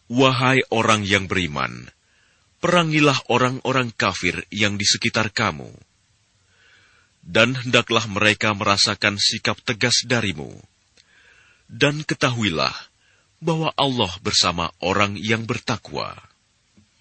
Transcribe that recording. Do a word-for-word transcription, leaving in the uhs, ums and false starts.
Wahai orang yang beriman, perangilah orang-orang kafir yang di sekitar kamu. Dan hendaklah mereka merasakan sikap tegas darimu. Dan ketahuilah bahwa Allah bersama orang yang bertakwa.